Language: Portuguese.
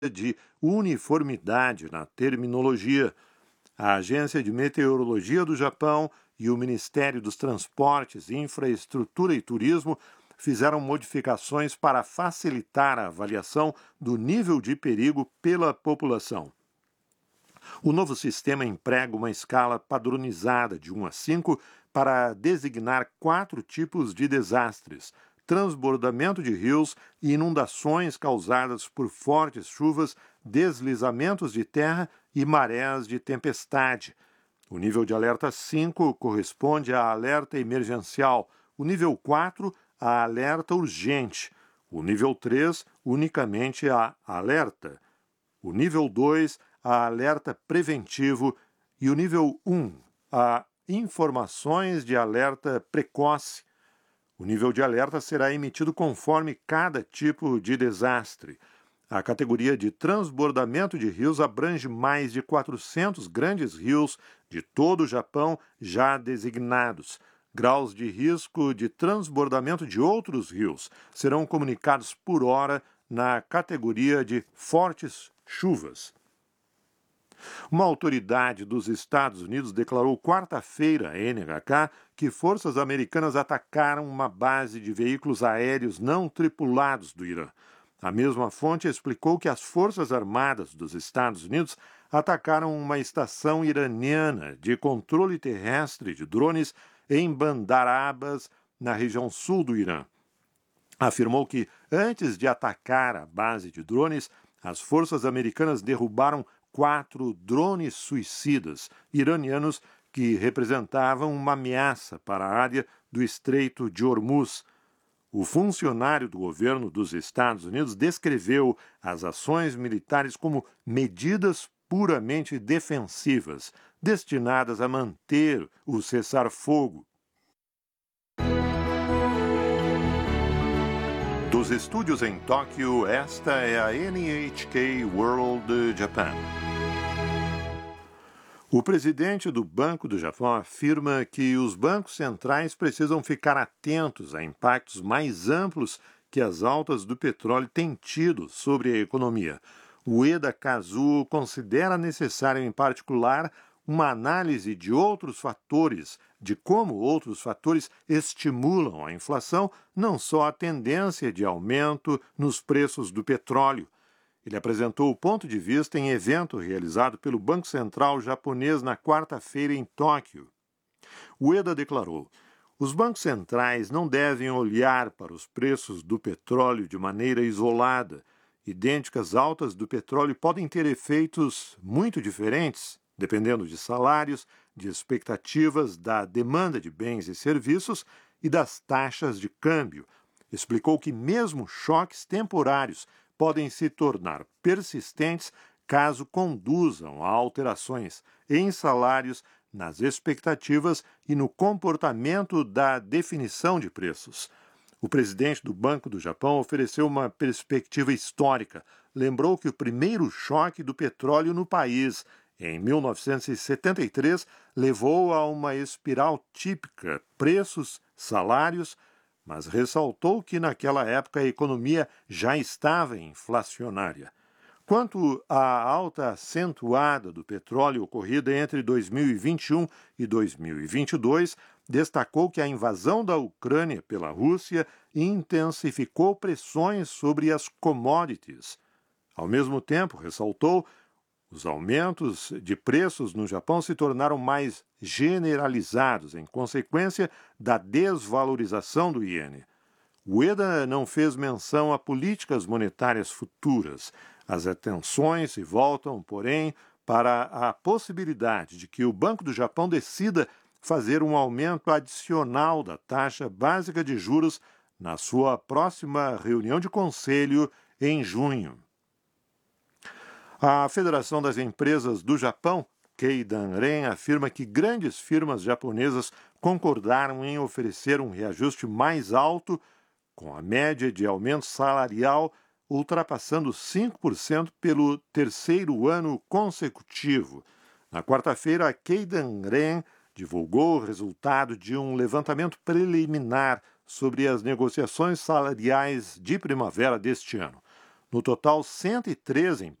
de uniformidade na terminologia. A Agência de Meteorologia do Japão e o Ministério dos Transportes, Infraestrutura e Turismo fizeram modificações para facilitar a avaliação do nível de perigo pela população. O novo sistema emprega uma escala padronizada de 1 a 5 para designar 4 tipos de desastres: transbordamento de rios e inundações causadas por fortes chuvas, deslizamentos de terra e marés de tempestade. O nível de alerta 5 corresponde a alerta emergencial, o nível 4 a alerta urgente, o nível 3 unicamente a alerta, o nível 2 a alerta preventivo e o nível 1 a informações de alerta precoce. O nível de alerta será emitido conforme cada tipo de desastre. A categoria de transbordamento de rios abrange mais de 400 grandes rios de todo o Japão já designados. Graus de risco de transbordamento de outros rios serão comunicados por hora na categoria de fortes chuvas. Uma autoridade dos Estados Unidos declarou quarta-feira à NHK que forças americanas atacaram uma base de veículos aéreos não tripulados do Irã. A mesma fonte explicou que as Forças Armadas dos Estados Unidos atacaram uma estação iraniana de controle terrestre de drones em Bandar Abbas, na região sul do Irã. Afirmou que, antes de atacar a base de drones, as forças americanas derrubaram 4 drones suicidas iranianos que representavam uma ameaça para a área do Estreito de Hormuz. O funcionário do governo dos Estados Unidos descreveu as ações militares como medidas puramente defensivas, destinadas a manter o cessar-fogo. Dos estúdios em Tóquio, esta é a NHK World Japan. O presidente do Banco do Japão afirma que os bancos centrais precisam ficar atentos a impactos mais amplos que as altas do petróleo têm tido sobre a economia. Ueda Kazuo considera necessário, em particular, uma análise de outros fatores, de como outros fatores estimulam a inflação, não só a tendência de aumento nos preços do petróleo. Ele apresentou o ponto de vista em evento realizado pelo Banco Central japonês na quarta-feira em Tóquio. Ueda declarou: os bancos centrais não devem olhar para os preços do petróleo de maneira isolada. Idênticas altas do petróleo podem ter efeitos muito diferentes, dependendo de salários, de expectativas da demanda de bens e serviços e das taxas de câmbio. Explicou que mesmo choques temporários podem se tornar persistentes caso conduzam a alterações em salários, nas expectativas e no comportamento da definição de preços. O presidente do Banco do Japão ofereceu uma perspectiva histórica. Lembrou que o primeiro choque do petróleo no país, em 1973, levou a uma espiral típica: preços, salários, mas ressaltou que naquela época a economia já estava inflacionária. Quanto à alta acentuada do petróleo ocorrida entre 2021 e 2022, destacou que a invasão da Ucrânia pela Rússia intensificou pressões sobre as commodities. Ao mesmo tempo, ressaltou, os aumentos de preços no Japão se tornaram mais generalizados em consequência da desvalorização do iene. Ueda não fez menção a políticas monetárias futuras. As atenções se voltam, porém, para a possibilidade de que o Banco do Japão decida fazer um aumento adicional da taxa básica de juros na sua próxima reunião de conselho em junho. A Federação das Empresas do Japão, Keidanren, afirma que grandes firmas japonesas concordaram em oferecer um reajuste mais alto, com a média de aumento salarial ultrapassando 5% pelo terceiro ano consecutivo. Na quarta-feira, a Keidanren divulgou o resultado de um levantamento preliminar sobre as negociações salariais de primavera deste ano. No total, 113